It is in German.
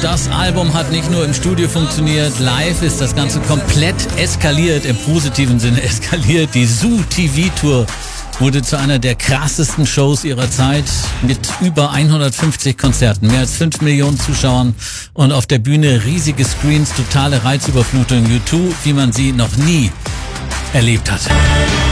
das Album hat nicht nur im Studio funktioniert, live ist das Ganze komplett eskaliert, im positiven Sinne eskaliert. Die Zoo TV Tour wurde zu einer der krassesten Shows ihrer Zeit mit über 150 Konzerten, mehr als 5 Millionen Zuschauern und auf der Bühne riesige Screens, totale Reizüberflutung. U2, wie man sie noch nie erlebt hat.